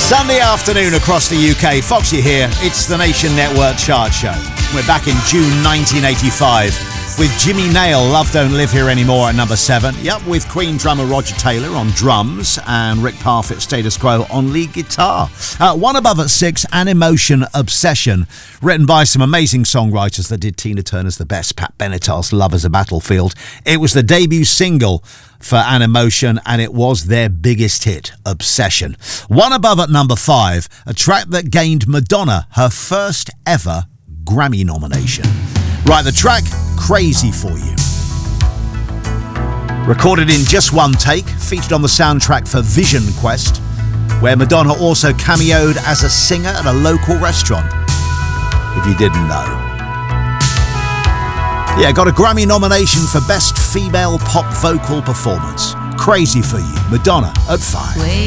Sunday afternoon across the UK. Foxy here. It's the Nation Network Chart Show. We're back in June 1985 with Jimmy Nail, Love Don't Live Here Anymore at number 7. Yep, with Queen drummer Roger Taylor on drums and Rick Parfitt, Status Quo, on lead guitar. One above at 6, An Emotion, Obsession, written by some amazing songwriters that did Tina Turner's The Best, Pat Benatar's Love Is a Battlefield. It was the debut single for An Emotion, and it was their biggest hit, Obsession. One above at number 5, a track that gained Madonna her first ever Grammy nomination. Right, the track, Crazy For You. Recorded in just one take, featured on the soundtrack for Vision Quest, where Madonna also cameoed as a singer at a local restaurant, if you didn't know. Yeah, got a Grammy nomination for Best Female Pop Vocal Performance. Crazy For You, Madonna at 5.